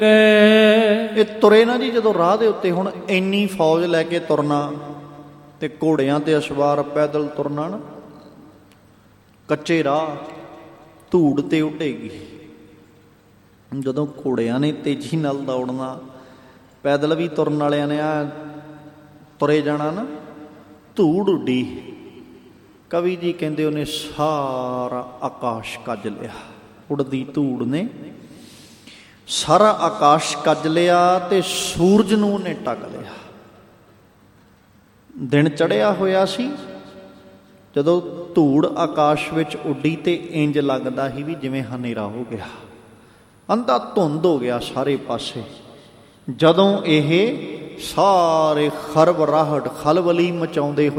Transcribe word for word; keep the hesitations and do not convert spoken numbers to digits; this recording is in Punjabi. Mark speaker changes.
Speaker 1: ਇਹ ਤੁਰੇ ਨਾ ਜੀ ਜਦੋਂ ਰਾਹ ਦੇ ਉੱਤੇ, ਹੁਣ ਇੰਨੀ ਫੌਜ ਲੈ ਕੇ ਤੁਰਨਾ ਤੇ ਘੋੜਿਆਂ ਤੇ ਅਸਵਾਰ ਪੈਦਲ ਤੁਰਨਾ ਨਾ, ਕੱਚੇ ਰਾਹ, ਧੂੜ ਤੇ ਉੱਡੇਗੀ। ਜਦੋਂ ਘੋੜਿਆਂ ਨੇ ਤੇਜ਼ੀ ਨਾਲ ਦੌੜਨਾ, ਪੈਦਲ ਵੀ ਤੁਰਨ ਵਾਲਿਆਂ ਨੇ ਆ ਤੁਰੇ ਜਾਣਾ ਨਾ, ਧੂੜ ਉੱਡੀ। ਕਵੀ ਜੀ ਕਹਿੰਦੇ ਉਹਨੇ ਸਾਰਾ ਆਕਾਸ਼ ਕੱਜ ਲਿਆ, ਉੱਡਦੀ ਧੂੜ ਨੇ ਸਾਰਾ ਆਕਾਸ਼ ਕੱਜ ਲਿਆ ਤੇ ਸੂਰਜ ਨੂੰ ਉਹਨੇ ਢੱਕ ਲਿਆ। ਦਿਨ ਚੜ੍ਹਿਆ ਹੋਇਆ ਸੀ, ਜਦੋਂ ਧੂੜ ਆਕਾਸ਼ ਵਿੱਚ ਉੱਡੀ ਤੇ ਇੰਜ ਲੱਗਦਾ ਸੀ ਵੀ ਜਿਵੇਂ ਹਨੇਰਾ ਹੋ ਗਿਆ, ਅੰਧਾ ਧੁੰਦ ਹੋ ਗਿਆ ਸਾਰੇ ਪਾਸੇ। ਜਦੋਂ ਇਹ ਸਾਰੇ ਖਰਬਰਾਹਟ ਖਲਬਲੀ ਮਚਾਉਂਦੇ ਹੋਏ